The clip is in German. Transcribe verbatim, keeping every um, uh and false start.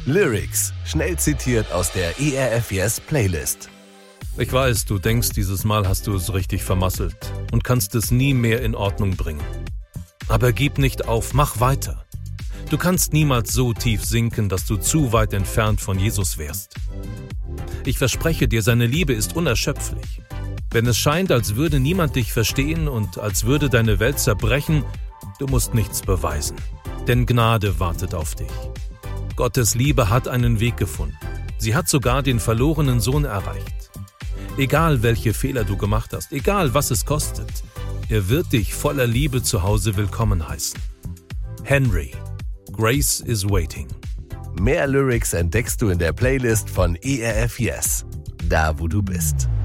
Lyrics, schnell zitiert aus der E R F Yes Playlist. Ich weiß, du denkst, dieses Mal hast du es richtig vermasselt und kannst es nie mehr in Ordnung bringen. Aber gib nicht auf, mach weiter. Du kannst niemals so tief sinken, dass du zu weit entfernt von Jesus wärst. Ich verspreche dir, seine Liebe ist unerschöpflich. Wenn es scheint, als würde niemand dich verstehen und als würde deine Welt zerbrechen, du musst nichts beweisen. Denn Gnade wartet auf dich. Gottes Liebe hat einen Weg gefunden. Sie hat sogar den verlorenen Sohn erreicht. Egal welche Fehler du gemacht hast, egal was es kostet, er wird dich voller Liebe zu Hause willkommen heißen. Henry, Grace is waiting. Mehr Lyrics entdeckst du in der Playlist von E R F Yes, da wo du bist.